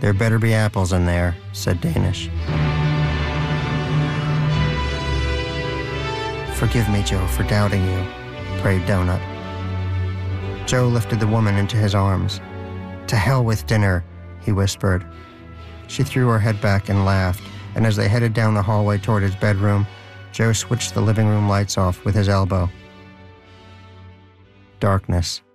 "There better be apples in there," said Danish. "Forgive me, Joe, for doubting you," prayed Donut. Joe lifted the woman into his arms. "To hell with dinner," he whispered. She threw her head back and laughed, and as they headed down the hallway toward his bedroom, Joe switched the living room lights off with his elbow. Darkness.